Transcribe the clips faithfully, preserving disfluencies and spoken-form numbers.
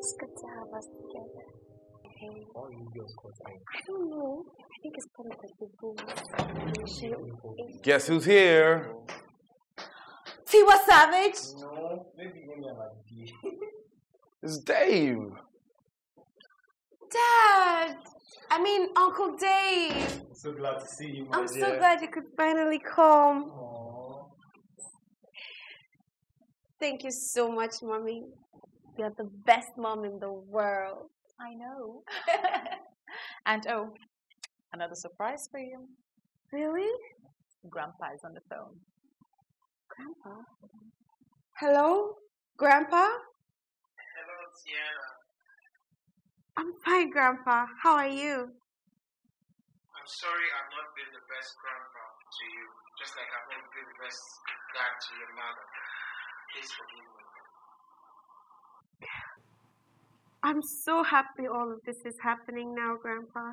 It's good to have us together. Okay. Why are you girls called I don't know. I think it's probably because the rules. Guess who's here? Tiwa Savage? No, maybe give me like D. It's Dave. Dad! I mean, Uncle Dave. So glad to see you, my I'm dear. so glad you could finally come. Aww. Thank you so much, Mommy. You're the best mom in the world. I know. And oh, another surprise for you. Really? Grandpa is on the phone. Grandpa? Hello? Grandpa? Hello, Tiara. I'm fine, Grandpa. How are you? I'm sorry I've not been the best grandpa to you, just like I've not been the best dad to your mother. Please forgive me. I'm so happy all of this is happening now, Grandpa.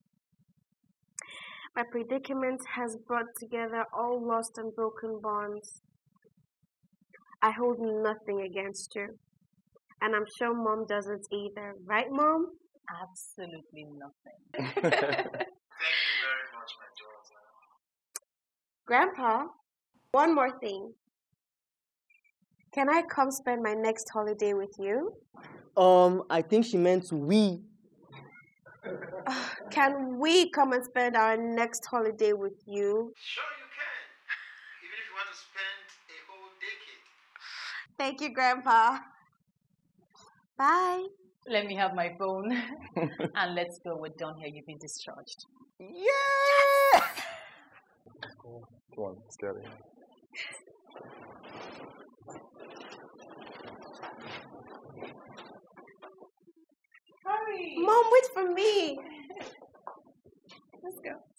My predicament has brought together all lost and broken bonds. I hold nothing against you. And I'm sure Mom doesn't either. Right, Mom? Absolutely nothing. Thank you very much, my daughter. Grandpa, one more thing. Can I come spend my next holiday with you? Um, I think she meant we. Uh, can we come and spend our next holiday with you? Sure you can, even if you want to spend a whole decade. Thank you, Grandpa. Bye. Let me have my phone. And let's go. We're done here. You've been discharged. Yeah! Come on, let's get it. Hurry! Mom, wait for me. Let's go.